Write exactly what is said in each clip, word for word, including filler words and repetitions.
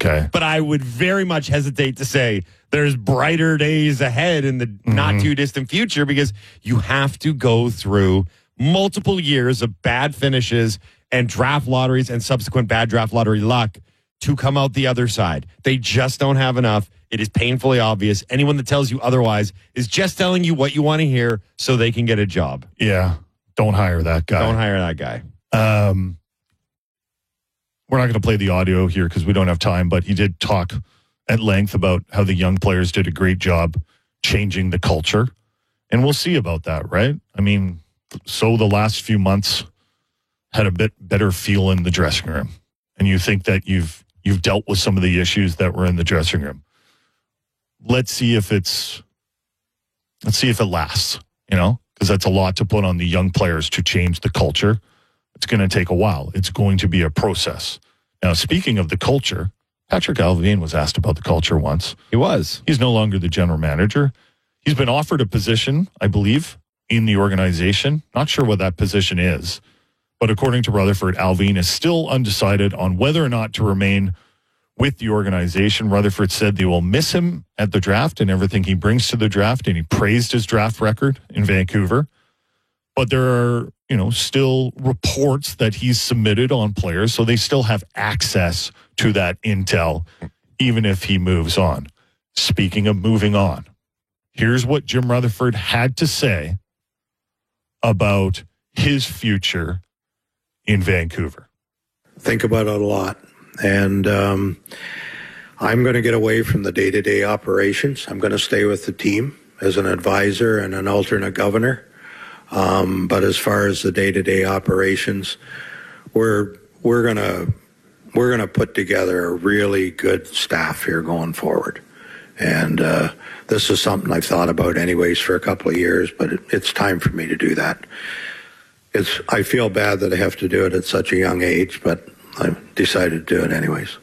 Okay. But I would very much hesitate to say there's brighter days ahead in the mm-hmm. not too distant future, because you have to go through multiple years of bad finishes and draft lotteries and subsequent bad draft lottery luck to come out the other side. They just don't have enough. It is painfully obvious. Anyone that tells you otherwise is just telling you what you want to hear so they can get a job. Yeah. Don't hire that guy. Don't hire that guy. Um, we're not going to play the audio here because we don't have time, but he did talk at length about how the young players did a great job changing the culture. And we'll see about that, right? I mean, so the last few months had a bit better feel in the dressing room. And you think that you've you've dealt with some of the issues that were in the dressing room. Let's see if it's let's see if it lasts, you know, because that's a lot to put on the young players to change the culture. It's going to take a while. It's going to be a process. Now, speaking of the culture, Patrick Allvin was asked about the culture once. He was. He's no longer the general manager. He's been offered a position, I believe, in the organization. Not sure what that position is. But according to Rutherford, Allvin is still undecided on whether or not to remain with the organization. Rutherford said they will miss him at the draft and everything he brings to the draft, and he praised his draft record in Vancouver. But there are, you know, still reports that he's submitted on players, so they still have access to that intel, even if he moves on. Speaking of moving on, here's what Jim Rutherford had to say about his future in Vancouver. Think about it a lot. And um, I'm going to get away from the day-to-day operations. I'm going to stay with the team as an advisor and an alternate governor. Um, but as far as the day-to-day operations, we're we're gonna we're gonna put together a really good staff here going forward. And uh, this is something I've thought about anyways for a couple of years, but it, it's time for me to do that. It's I feel bad that I have to do it at such a young age, but I've decided to do it anyways.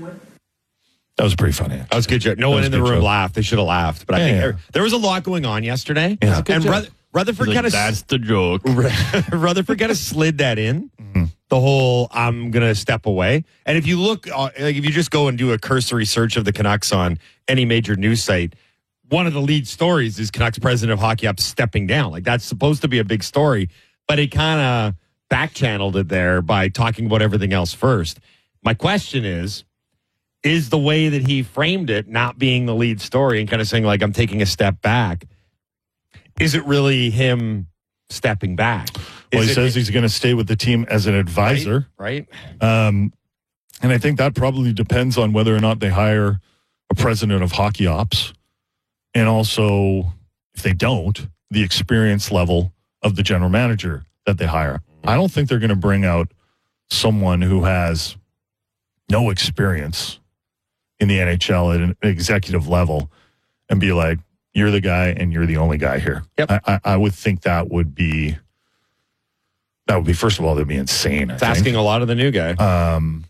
That was pretty funny. That was a good joke. No one in the room joke. laughed. They should have laughed. But yeah, I think yeah. there, there was a lot going on yesterday. Yeah. And Ruther, Rutherford like, kind of... That's the joke. Rutherford kind of slid that in. Mm-hmm. The whole, I'm going to step away. And if you look, uh, like if you just go and do a cursory search of the Canucks on any major news site, one of the lead stories is Canucks president of Hockey Ops stepping down. Like, that's supposed to be a big story. But he kind of back-channeled it there by talking about everything else first. My question is, is the way that he framed it not being the lead story and kind of saying, like, I'm taking a step back, is it really him stepping back? Well, is he it, says he's going to stay with the team as an advisor. Right. right. Um, and I think that probably depends on whether or not they hire a president of Hockey Ops. And also, if they don't, the experience level of the general manager that they hire. I don't think they're going to bring out someone who has no experience in the N H L at an executive level and be like, you're the guy and you're the only guy here. Yep. I, I, I would think that would be, that would be, first of all, that would be insane. It's asking a lot of the new guy. Um,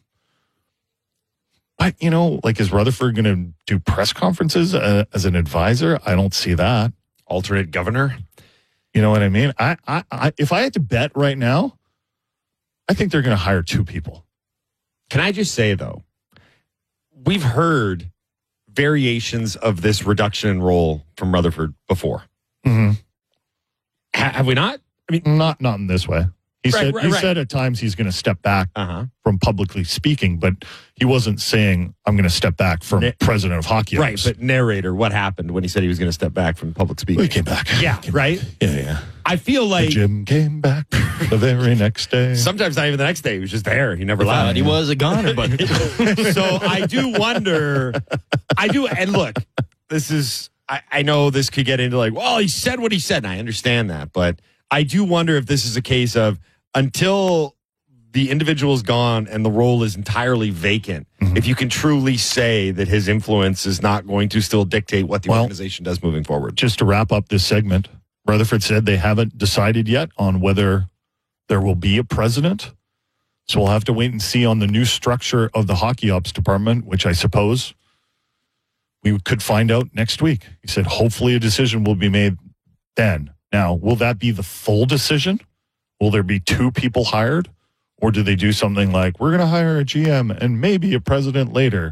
but, you know, like, is Rutherford going to do press conferences uh, as an advisor? I don't see that. Alternate governor? You know what I mean? I, I, I if I had to bet right now, I think they're going to hire two people. Can I just say, though, we've heard variations of this reduction in role from Rutherford before. Mm-hmm. Ha- have we not? I mean, not not in this way. He right, said right, he right. said at times he's going to step back uh-huh. from publicly speaking, but he wasn't saying I'm going to step back from Na- president of Hockey Ops. Right, but narrator, what happened when he said he was going to step back from public speaking? Well, he came back. Yeah, came right? Back. Yeah, yeah. I feel like... Jim came back the very next day. Sometimes not even the next day. He was just there. He never Thought left. he was a goner, but... So I do wonder... I do... And look, this is... I, I know this could get into like, well, he said what he said, and I understand that, but I do wonder if this is a case of until the individual is gone and the role is entirely vacant, mm-hmm. if you can truly say that his influence is not going to still dictate what the well, organization does moving forward. Just to wrap up this segment, Rutherford said they haven't decided yet on whether there will be a president. So we'll have to wait and see on the new structure of the Hockey Ops department, which I suppose we could find out next week. He said hopefully a decision will be made then. Now, will that be the full decision? Will there be two people hired? Or do they do something like, we're going to hire a G M and maybe a president later?